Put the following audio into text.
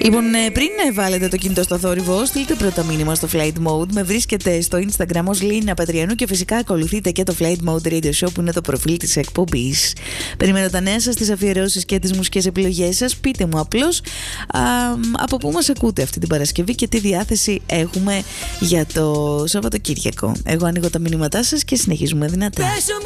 Λοιπόν, πριν βάλετε το κινητό στο θόρυβο, στείλτε πρώτα μήνυμα στο Flight Mode. Με βρίσκετε στο Instagram ως Λίνα Πατριανού και φυσικά ακολουθείτε και το Flight Mode Radio Show που είναι το προφίλ της εκπομπής. Περιμένω τα νέα σας, τις αφιερώσεις και τις μουσικές επιλογές σας. Πείτε μου απλώς από πού μας ακούτε αυτή την Παρασκευή και τι διάθεση έχουμε για το Σαββατοκύριακο. Εγώ ανοίγω τα μηνύματά σας και συνεχίζουμε δυνατά.